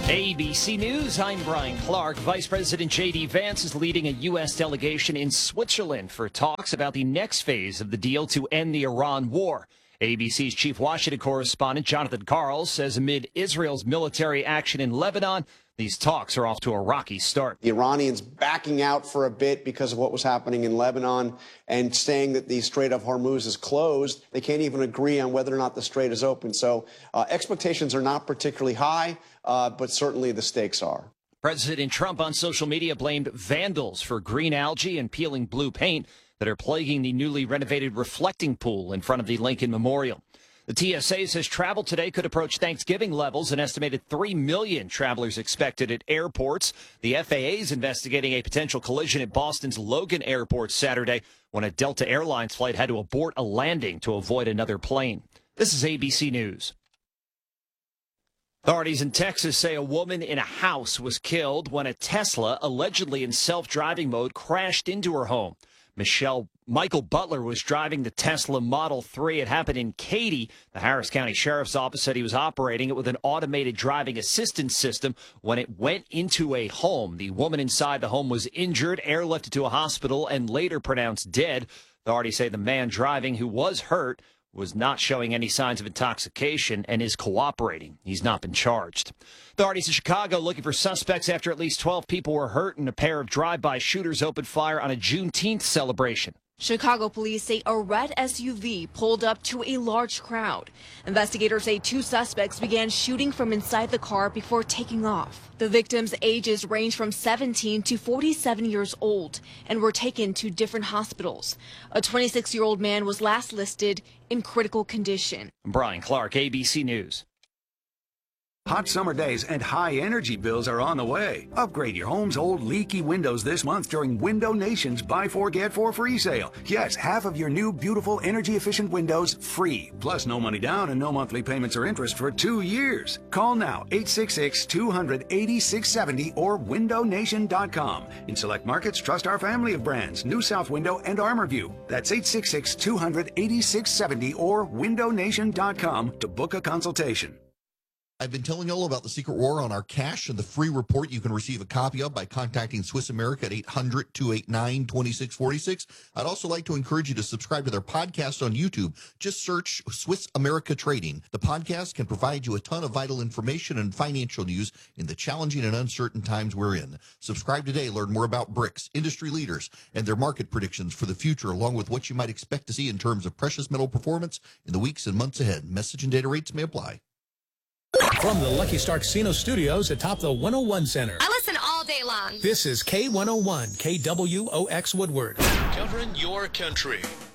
ABC News, I'm Brian Clark. Vice President J.D. Vance is leading a U.S. delegation in Switzerland for talks about the next phase of the deal to end the Iran war. ABC's chief Washington correspondent Jonathan Karl says amid Israel's military action in Lebanon, these talks are off to a rocky start. The Iranians backing out for a bit because of what was happening in Lebanon and saying that the Strait of Hormuz is closed. They can't even agree on whether or not the strait is open. So expectations are not particularly high, but certainly the stakes are. President Trump on social media blamed vandals for green algae and peeling blue paint that are plaguing the newly renovated reflecting pool in front of the Lincoln Memorial. The TSA says travel today could approach Thanksgiving levels. An estimated 3 million travelers expected at airports. The FAA is investigating a potential collision at Boston's Logan Airport Saturday when a Delta Airlines flight had to abort a landing to avoid another plane. This is ABC News. Authorities in Texas say a woman in a house was killed when a Tesla, allegedly in self-driving mode, crashed into her home. Michael Butler was driving the Tesla Model 3. It happened in Katy. The Harris County Sheriff's Office said he was operating it with an automated driving assistance system when it went into a home. The woman inside the home was injured, airlifted to a hospital, and later pronounced dead. Authorities say the man driving, who was hurt, was not showing any signs of intoxication and is cooperating. He's not been charged. Authorities in Chicago looking for suspects after at least 12 people were hurt and a pair of drive-by shooters opened fire on a Juneteenth celebration. Chicago police say a red SUV pulled up to a large crowd. Investigators say two suspects began shooting from inside the car before taking off. The victims' ages range from 17 to 47 years old and were taken to different hospitals. A 26-year-old man was last listed in critical condition. Brian Clark, ABC News. Hot summer days and high energy bills are on the way. Upgrade your home's old leaky windows this month during Window Nation's Buy 4 Get 4 free sale. Yes, half of your new beautiful energy efficient windows free. Plus no money down and no monthly payments or interest for 2 years. Call now 866-200-8670 or windownation.com. In select markets, trust our family of brands, New South Window and ArmorView. That's 866-200-8670 or windownation.com to book a consultation. I've been telling you all about the secret war on our cash and the free report you can receive a copy of by contacting Swiss America at 800-289-2646. I'd also like to encourage you to subscribe to their podcast on YouTube. Just search Swiss America Trading. The podcast can provide you a ton of vital information and financial news in the challenging and uncertain times we're in. Subscribe today. Learn more about BRICS, industry leaders, and their market predictions for the future, along with what you might expect to see in terms of precious metal performance in the weeks and months ahead. Message and data rates may apply. From the Lucky Star Casino Studios atop the 101 Center. I listen all day long. This is K101, KWOX Woodward. Covering your country.